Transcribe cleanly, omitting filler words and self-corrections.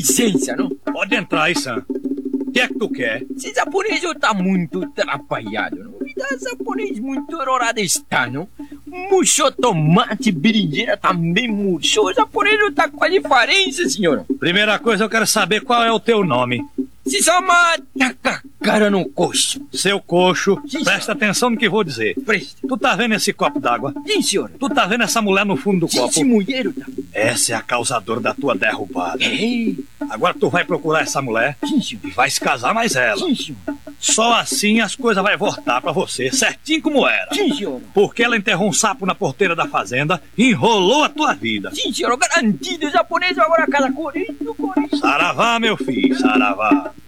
licença, não? Pode entrar aí, Sam. O que é que tu quer? Esse japonês tá muito atrapalhado, não? Vida japonês muito errado está, não? Murchou tomate, berinjela também murchou. O japonês tá com a diferença, senhor. Primeira coisa, eu quero saber qual é o teu nome. Se chama Takakara no Coxo. Seu coxo, Sim, presta senhor. atenção no que vou dizer. Presta. Tu tá vendo esse copo d'água? Sim, senhor. Tu tá vendo essa mulher no fundo do Sim, copo? esse mulher tá. Essa é a causadora da tua derrubada. Ei. Agora tu vai procurar essa mulher Sim, senhor. e vai se casar mais ela. Sim, senhor. Só assim as coisas vai voltar pra você, certinho como era. Sim, senhor. Porque ela enterrou um sapo na porteira da fazenda e enrolou a tua vida. Sim, senhor. Garantido. O japonês agora casa Corinthians. Saravá, meu filho, saravá.